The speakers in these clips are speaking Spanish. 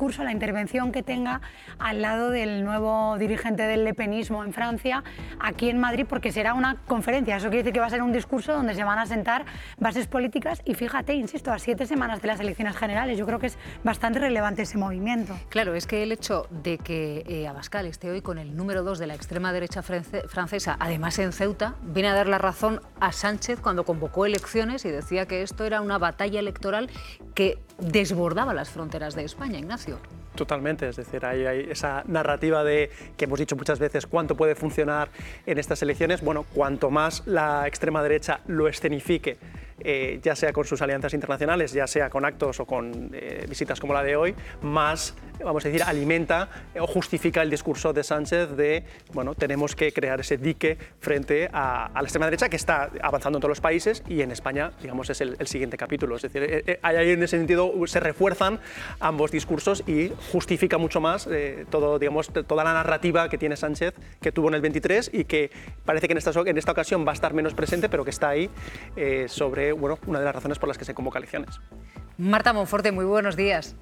discurso, la intervención que tenga al lado del nuevo dirigente del lepenismo en Francia, aquí en Madrid, porque será una conferencia. Eso quiere decir que va a ser un discurso donde se van a sentar bases políticas y fíjate, insisto, a 7 semanas de las elecciones generales, yo creo que es bastante relevante ese movimiento. Claro, es que el hecho de que Abascal esté hoy con el número 2 de la extrema derecha francesa, además en Ceuta, viene a dar la razón a Sánchez cuando convocó elecciones y decía que esto era una batalla electoral que desbordaba las fronteras de España, Ignacio. Totalmente, es decir, hay esa narrativa de que hemos dicho muchas veces cuánto puede funcionar en estas elecciones. Bueno, cuanto más la extrema derecha lo escenifique, ya sea con sus alianzas internacionales, ya sea con actos o con visitas como la de hoy, más, vamos a decir, alimenta o justifica el discurso de Sánchez de, bueno, tenemos que crear ese dique frente a la extrema derecha que está avanzando en todos los países y en España, digamos, es el siguiente capítulo. Es decir, ahí en ese sentido se refuerzan ambos discursos y justifica mucho más todo, digamos, toda la narrativa que tiene Sánchez, que tuvo en el 23 y que parece que en esta ocasión va a estar menos presente, pero que está ahí sobre, bueno, una de las razones por las que se convoca elecciones. Marta Monforte, muy buenos días.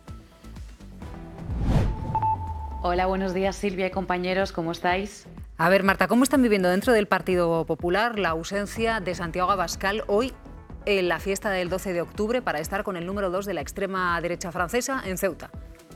Hola, buenos días Silvia y compañeros, ¿cómo estáis? A ver, Marta, ¿cómo están viviendo dentro del Partido Popular la ausencia de Santiago Abascal hoy en la fiesta del 12 de octubre para estar con el número 2 de la extrema derecha francesa en Ceuta?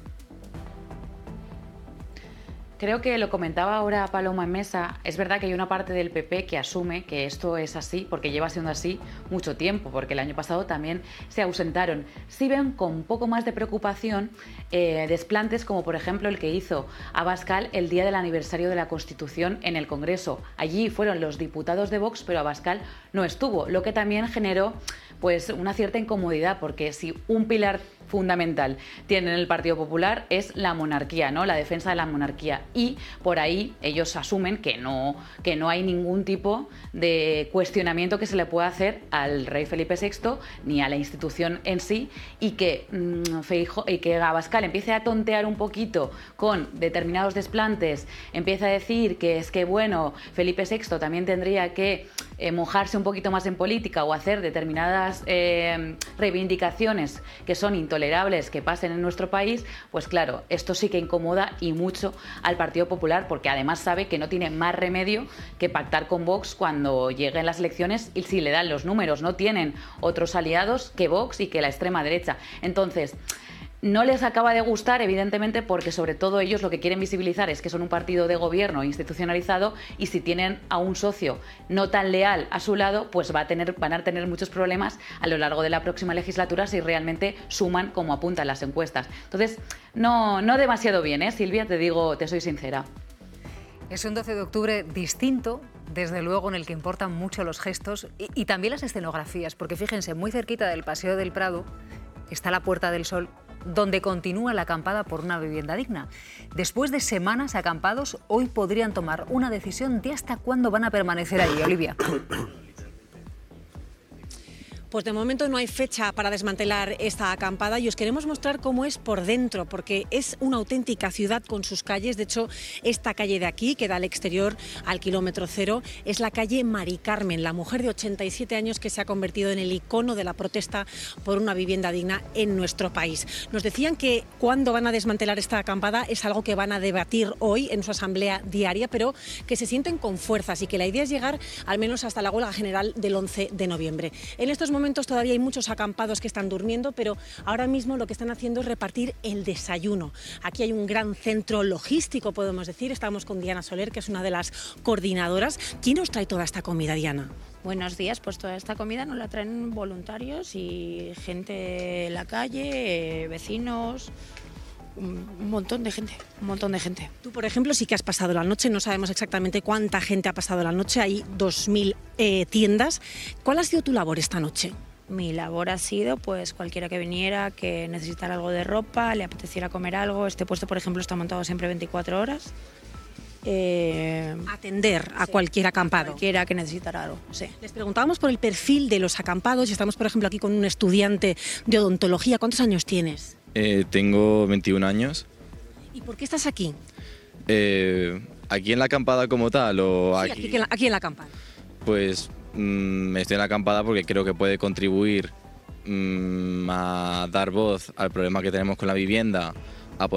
Creo que lo comentaba ahora Paloma en mesa, es verdad que hay una parte del PP que asume que esto es así, porque lleva siendo así mucho tiempo, porque el año pasado también se ausentaron. Sí ven con un poco más de preocupación desplantes como por ejemplo el que hizo Abascal el día del aniversario de la Constitución en el Congreso. Allí fueron los diputados de Vox, pero Abascal no estuvo, lo que también generó pues una cierta incomodidad, porque si un pilar fundamental tiene el Partido Popular es la monarquía, ¿no? La defensa de la monarquía, y por ahí ellos asumen que no hay ningún tipo de cuestionamiento que se le pueda hacer al rey Felipe VI ni a la institución en sí, y que Abascal empiece a tontear un poquito con determinados desplantes, empieza a decir que es que bueno, Felipe VI también tendría que mojarse un poquito más en política o hacer determinadas reivindicaciones que son intolerables que pasen en nuestro país, pues claro, esto sí que incomoda y mucho al Partido Popular, porque además sabe que no tiene más remedio que pactar con Vox cuando lleguen las elecciones, y si le dan los números, no tienen otros aliados que Vox y que la extrema derecha. Entonces, no les acaba de gustar, evidentemente, porque sobre todo ellos lo que quieren visibilizar es que son un partido de gobierno institucionalizado, y si tienen a un socio no tan leal a su lado, pues van a tener muchos problemas a lo largo de la próxima legislatura si realmente suman como apuntan las encuestas. Entonces, no demasiado bien, Silvia, te soy sincera. Es un 12 de octubre distinto, desde luego, en el que importan mucho los gestos y también las escenografías, porque fíjense, muy cerquita del Paseo del Prado está la Puerta del Sol, donde continúa la acampada por una vivienda digna. Después de semanas acampados, hoy podrían tomar una decisión de hasta cuándo van a permanecer allí, Olivia. Pues de momento no hay fecha para desmantelar esta acampada y os queremos mostrar cómo es por dentro, porque es una auténtica ciudad con sus calles. De hecho, esta calle de aquí, que da al exterior, al kilómetro cero, es la calle Mari Carmen, la mujer de 87 años que se ha convertido en el icono de la protesta por una vivienda digna en nuestro país. Nos decían que cuándo van a desmantelar esta acampada es algo que van a debatir hoy en su asamblea diaria, pero que se sienten con fuerzas y que la idea es llegar al menos hasta la huelga general del 11 de noviembre. En estos momentos todavía hay muchos acampados que están durmiendo, pero ahora mismo lo que están haciendo es repartir el desayuno. Aquí hay un gran centro logístico, podemos decir. Estamos con Diana Soler, que es una de las coordinadoras. ¿Quién nos trae toda esta comida, Diana? Buenos días, pues toda esta comida nos la traen voluntarios y gente en la calle, vecinos. Un montón de gente, un montón de gente. Tú, por ejemplo, sí que has pasado la noche, no sabemos exactamente cuánta gente ha pasado la noche, hay 2.000 tiendas. ¿Cuál ha sido tu labor esta noche? Mi labor ha sido, pues, cualquiera que viniera, que necesitara algo de ropa, le apeteciera comer algo. Este puesto, por ejemplo, está montado siempre 24 horas. Atender a cualquier acampado. Cualquiera que necesitara algo, sí. Les preguntábamos por el perfil de los acampados y estamos, por ejemplo, aquí con un estudiante de odontología. ¿Cuántos años tienes? Tengo 21 años. ¿Y por qué estás aquí? ¿Aquí en la acampada como tal o sí, aquí en la acampada? Pues estoy en la acampada porque creo que puede contribuir a dar voz al problema que tenemos con la vivienda